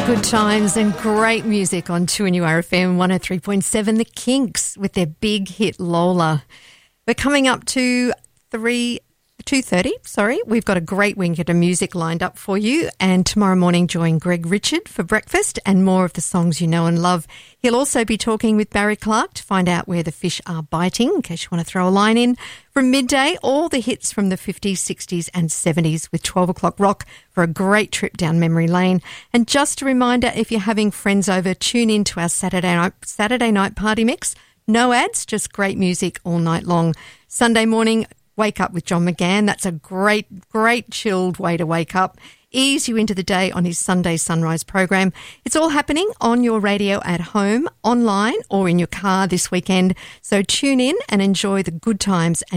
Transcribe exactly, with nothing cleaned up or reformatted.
Good times and great music on two N U R F M one oh three point seven. The Kinks with their big hit Lola. We're coming up to three two thirty. Sorry, we've got a great weekend of music lined up for you. And tomorrow morning, join Greg Richard for breakfast and more of the songs you know and love. He'll also be talking with Barry Clark to find out where the fish are biting, in case you want to throw a line in. From midday, all the hits from the fifties, sixties and seventies with twelve o'clock rock for a great trip down memory lane. And just a reminder, if you're having friends over, tune in to our Saturday night, Saturday night party mix. No ads, just great music all night long. Sunday morning, Wake Up with John McGann. That's a great, great chilled way to wake up. Ease you into the day on his Sunday Sunrise program. It's all happening on your radio at home, online or in your car this weekend. So tune in and enjoy the good times.